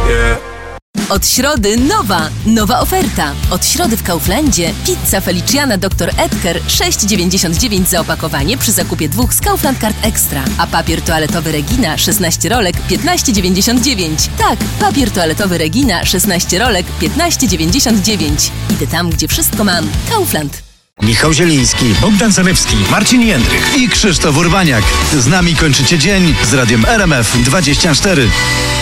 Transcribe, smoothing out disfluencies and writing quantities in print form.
Od środy nowa oferta. Od środy w Kauflandzie pizza Feliciana Dr. Edgar 6,99 za opakowanie przy zakupie 2 z Kaufland Card Extra. A papier toaletowy Regina 16 rolek 15,99. Tak, papier toaletowy Regina 16 rolek 15,99. Idę tam, gdzie wszystko mam. Kaufland. Michał Zieliński, Bogdan Zalewski, Marcin Jędrych i Krzysztof Urbaniak. Z nami kończycie dzień z radiem RMF 24.